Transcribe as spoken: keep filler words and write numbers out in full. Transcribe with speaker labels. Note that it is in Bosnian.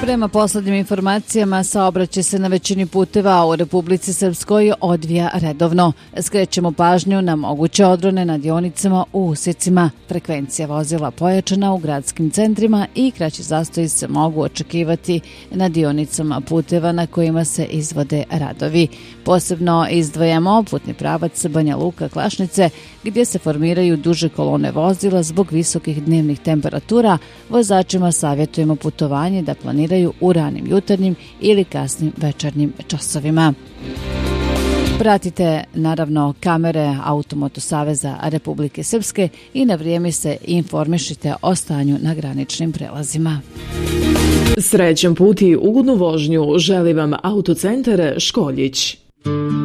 Speaker 1: Prema poslednjim informacijama, saobraćaj se na većini puteva u Republici Srpskoj odvija redovno. Skrećemo pažnju na moguće odrone na dionicama u usjecima. Frekvencija vozila pojačana u gradskim centrima i kraći zastoji se mogu očekivati na dionicama puteva na kojima se izvode radovi. Posebno izdvajamo putni pravac Banja Luka-Klašnice, gdje se formiraju duže kolone vozila zbog visokih dnevnih temperatura. Vozačima savjetujemo putovanje da planiraju u ranim jutarnjim ili kasnim večernjim časovima. Pratite naravno kamere Automoto Saveza Republike Srpske i na vrijeme se informišite o stanju na graničnim prelazima.
Speaker 2: Srećan put i ugodnu vožnju želi vam Autocentar Školjić.